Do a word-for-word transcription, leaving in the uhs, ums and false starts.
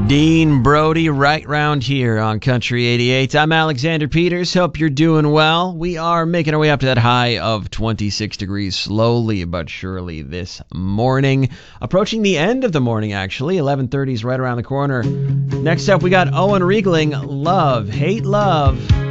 Dean Brody right round here on Country eighty-eight. I'm Alexander Peters. Hope you're doing well. We are making our way up to that high of twenty-six degrees slowly but surely this morning. Approaching the end of the morning, actually. eleven thirty is right around the corner. Next up, we got Owen Riegling. Love, Hate, Love.